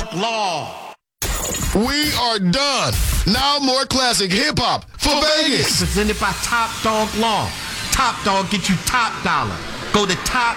Dog Law. We are done. Now more classic hip-hop for Vegas. Presented by Top Dog Law. Top Dog get you top dollar. Go to Top